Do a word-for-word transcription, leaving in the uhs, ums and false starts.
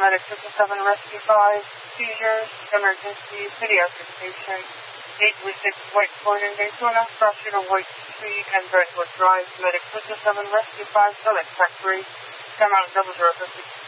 paramedic triple seven rescue five, seizures, emergency, pediatric patient, eight three six White Point in Daytona, fracture of White Street and Brentwood Drive, medic triple seven rescue five, select factory, come out double zero fifty.